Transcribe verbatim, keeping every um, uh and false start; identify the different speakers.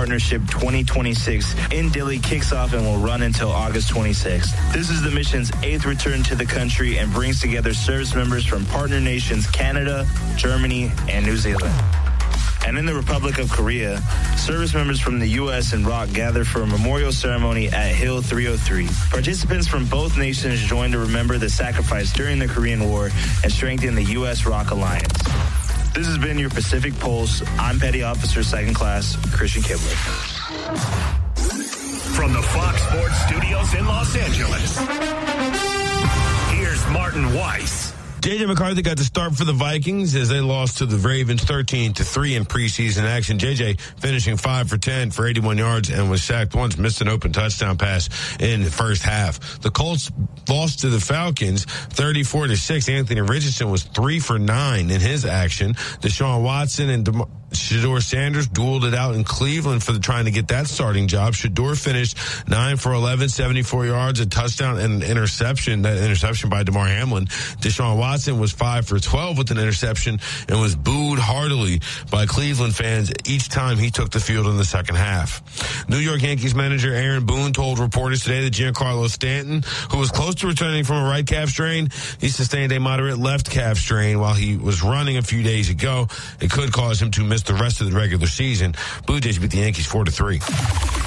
Speaker 1: Partnership twenty twenty-six in Dilley kicks off and will run until August twenty-sixth. This is the mission's eighth return to the country and brings together service members from partner nations Canada, Germany, and New Zealand. And in the Republic of Korea, service members from the U S and R O C gather for a memorial ceremony at Hill three oh three. Participants from both nations join to remember the sacrifice during the Korean War and strengthen the U S R O C alliance. This has been your Pacific Pulse. I'm Petty Officer Second Class Christian Kibler.
Speaker 2: From the Fox Sports Studios in Los Angeles, here's Martin Weiss.
Speaker 3: J J McCarthy got the start for the Vikings as they lost to the Ravens thirteen to three in preseason action. J J finishing five for ten for eighty-one yards and was sacked once, missed an open touchdown pass in the first half. The Colts lost to the Falcons thirty-four to six. Anthony Richardson was three for nine in his action. Deshaun Watson and DeMar- Shedeur Sanders dueled it out in Cleveland for the, trying to get that starting job. Shedeur finished nine for eleven, seventy-four yards, a touchdown and an interception. That interception by DeMar Hamlin. Deshaun Watson was five for twelve with an interception and was booed heartily by Cleveland fans each time he took the field in the second half. New York Yankees manager Aaron Boone told reporters today that Giancarlo Stanton, who was close to returning from a right calf strain, he sustained a moderate left calf strain while he was running a few days ago. It could cause him to miss the rest of the regular season. Blue Jays beat the Yankees four to three.